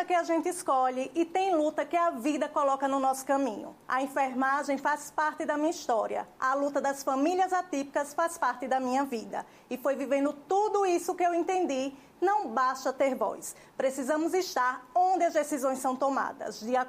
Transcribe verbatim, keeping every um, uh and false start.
luta que a gente escolhe e tem luta que a vida coloca no nosso caminho. A enfermagem faz parte da minha história. A luta das famílias atípicas faz parte da minha vida. E foi vivendo tudo isso que eu entendi. Não basta ter voz. Precisamos estar onde as decisões são tomadas, de